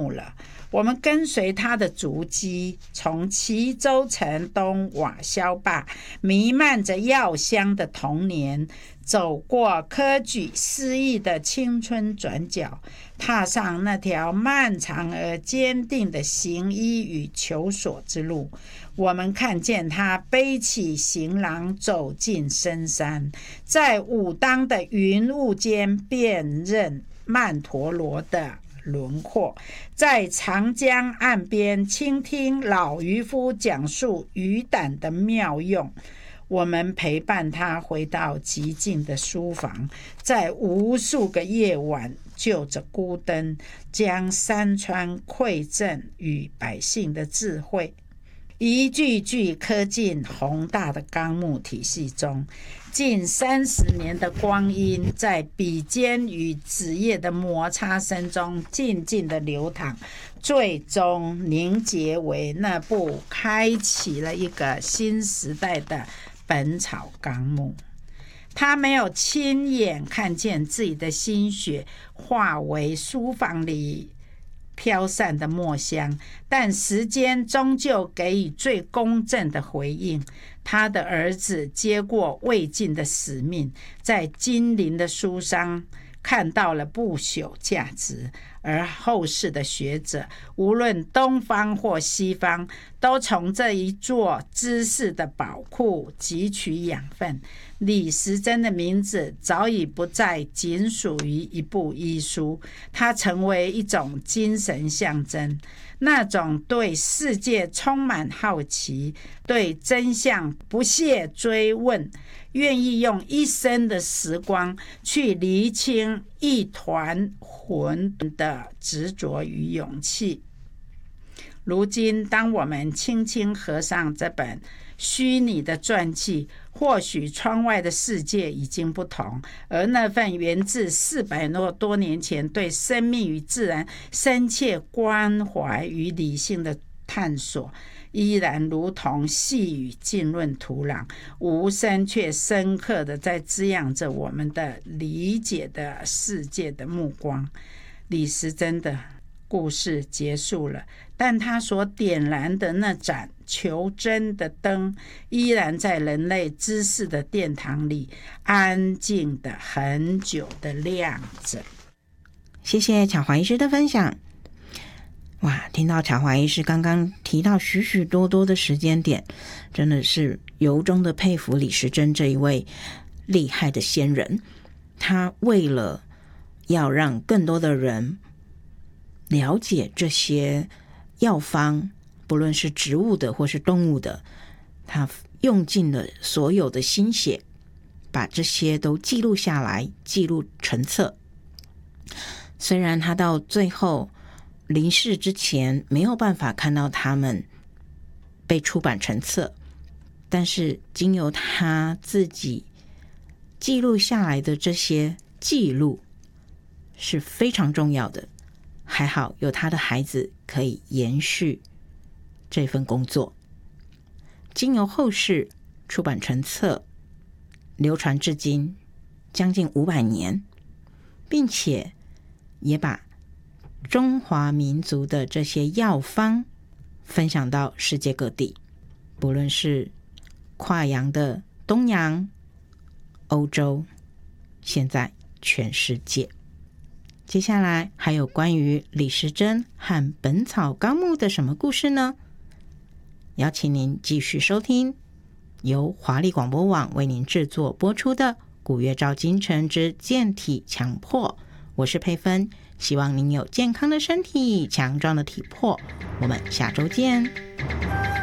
目了。我们跟随他的足迹，从齐州城东瓦肖坝弥漫着药香的童年，走过科举诗意的青春转角，踏上那条漫长而坚定的行医与求索之路。我们看见他背起行囊走进深山，在武当的云雾间辨认曼陀罗的轮廓，在长江岸边倾听老渔夫讲述鱼胆的妙用。我们陪伴他回到寂静的书房，在无数个夜晚就着孤灯，将山川馈赠与百姓的智慧一句句刻进宏大的纲目体系中。近30年的光阴，在笔尖与纸页的摩擦声中静静的流淌，最终凝结为那部开启了一个新时代的本草纲目。他没有亲眼看见自己的心血化为书房里飘散的墨香，但时间终究给予最公正的回应。他的儿子接过未尽的使命，在精灵的书上看到了不朽价值，而后世的学者，无论东方或西方，都从这一座知识的宝库汲取养分。李时珍的名字早已不再仅属于一部医书，它成为一种精神象征，那种对世界充满好奇，对真相不懈追问，愿意用一生的时光去厘清一团魂的执着与勇气。如今当我们轻轻合上这本虚拟的传记，或许窗外的世界已经不同，而那份源自400多年前对生命与自然深切关怀与理性的探索，依然如同细雨浸润土壤，无声却深刻地在滋养着我们的理解的世界的目光。李时珍的故事结束了，但他所点燃的那盏求真的灯，依然在人类知识的殿堂里安静的很久的亮着。 谢谢巧华医师的分享。哇，听到巧华医师刚刚提到许许多多的时间点，真的是由衷的佩服李时珍这一位厉害的先人。他为了要让更多的人了解这些药方，不论是植物的或是动物的，他用尽了所有的心血，把这些都记录下来，记录成册。虽然他到最后离世之前没有办法看到他们被出版成册，但是经由他自己记录下来的这些记录是非常重要的。还好有他的孩子可以延续这份工作，经由后世出版成册，流传至今将近500年，并且也把中华民族的这些药方分享到世界各地，不论是跨洋的东洋、欧洲，现在全世界。接下来还有关于李时珍和本草纲目的什么故事呢？邀请您继续收听由华丽广播网为您制作播出的古月照今晨之健体强迫，我是佩芬，希望您有健康的身体，强壮的体魄，我们下周见。